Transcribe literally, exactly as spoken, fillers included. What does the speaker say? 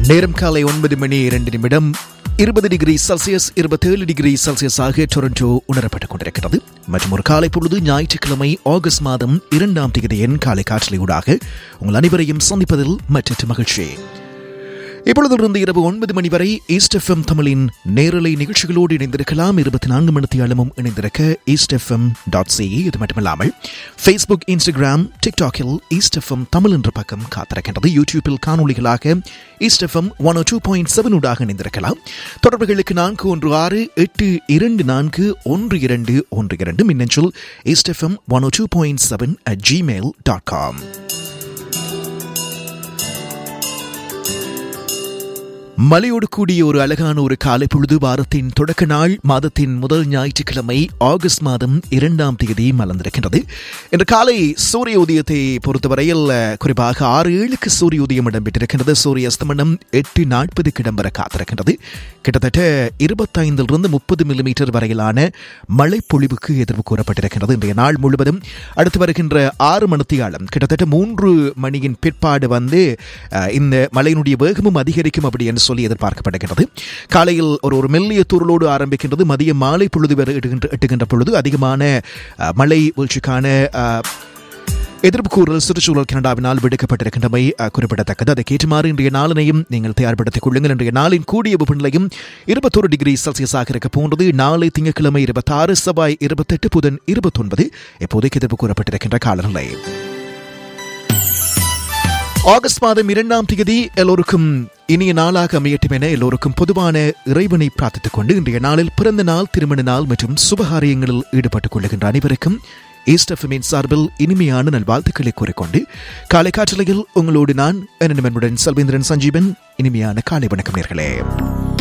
நேரம் காலை ஒன்பது மணி இரண்டு நிமிடம். இருபது டிகிரி செல்சியஸ் இருபத்தேழு டிகிரி செல்சியஸ் ஆக டொரண்டோ உணரப்பட்டுக் கொண்டிருக்கிறது. மற்றும் ஒரு காலை பொழுது ஞாயிற்றுக்கிழமை ஆகஸ்ட் மாதம் இரண்டாம் தேதியின் காலை காற்றலையூடாக உங்கள் அனைவரையும் சந்திப்பதில் மற்ற மகிழ்ச்சி. இப்பொழுதிலிருந்து இரவு ஒன்பது மணி வரை ஈஸ்ட் எஃப்எம் தமிழின் நேரலை நிகழ்ச்சிகளோடு இணைந்திருக்கலாம். இருபத்தி நான்கு மணி நேரமும் இணைந்திருக்க ஈஸ்ட் எஃப்எம் டாட் சிஇ. இது மட்டுமல்லாமல் Facebook, Instagram, டிக்டாக்கில் east FM Tamil என்ற பக்கம் காத்திருக்கின்றது. யூடியூபில் காணொலிகளாக ஈஸ்ட் எஃப்எம் ஒன் ஓ டூ பாயிண்ட் செவன் ஊடாக இணைந்திருக்கலாம். தொடர்புகளுக்கு நான்கு ஒன்று ஆறு எட்டு இரண்டு நான்கு ஒன்று இரண்டு ஒன்று இரண்டு மின்னஞ்சல் east FM one O two point seven at Gmail dot com. மழையோடு கூடிய ஒரு அழகான ஒரு காலை பொழுது. வாரத்தின் தொடக்க நாள், மாதத்தின் முதல் ஞாயிற்றுக்கிழமை ஆகஸ்ட் மாதம் இரண்டாம் தேதி மலர்ந்திருக்கின்றது. இன்று காலை சூரிய உதயத்தை பொறுத்தவரையில் குறிப்பாக ஆறு ஏழுக்கு சூரிய உதயம் இடம்பெற்றிருக்கின்றது. சூரிய அஸ்தமனம் எட்டு நாற்பதுக்கு இடம்பெற காத்திருக்கின்றது. கிட்டத்தட்ட இருபத்தைந்திலிருந்து முப்பது மில்லிமீட்டர் வரையிலான மழை பொழிவுக்கு எதிர்வு கூறப்பட்டிருக்கின்றது. இன்றைய நாள் முழுவதும் அடுத்து வருகின்ற ஆறு மணித்தியாலம் கிட்டத்தட்ட மூன்று மணியின் பிற்பாடு வந்து இந்த மழையினுடைய வேகமும் அதிகரிக்கும் அப்படி என்று சொல்லி எதிர்பார்க்கப்படுகின்றது. காலையில் ஒரு ஒரு மெல்லிய தூறலோடு ஆரம்பிக்கின்றது. மதிய மாலை பொழுது வரை எட்டுகின்ற பொழுது அதிகமான மழை வீழ்ச்சிக்கான எதிர்ப்பு கூறல் சுற்றுச்சூழல் கனடாவினால் விடுக்கப்பட்டிருக்கின்றமை குறிப்பிடத்தக்கது. அதற்கேற்றுமாறு இன்றைய நாளினையும் நீங்கள் தயார்படுத்திக் கொள்ளுங்கள். இன்றைய நாளின் கூடிய வெப்பநிலையும் இருபத்தொரு டிகிரி செல்சியஸாக இருக்க போன்றது. நாளை திங்கட்கிழமை இருபத்தாறு, செவ்வாய் இருபத்தெட்டு, புதன் இருபத்தொன்பது இப்போதைக்கு எதிர்ப்பு கூறப்பட்டிருக்கின்ற காலநிலை. ஆகஸ்ட் மாதம் இரண்டாம் தேதி எல்லோருக்கும் இனிய நாளாக அமையட்டும் என எல்லோருக்கும் பொதுவான இறைவனை பிரார்த்தித்துக் கொண்டு இன்றைய நாளில் பிறந்த நாள், திருமண நாள் மற்றும் சுபகாரியங்களில் ஈடுபட்டுக் கொள்ளுகின்ற அனைவருக்கும் ஈஸ்ட் எஃப்எம்மின் சார்பில் இனிமையான நல்வாழ்த்துக்களை கூறிக்கொண்டு காலை காற்றலையில் உங்களோடு நான் என்னுடன் செல்வேந்திரன் சஞ்சீவன். இனிமையான காலை வணக்கம் நேர்களே.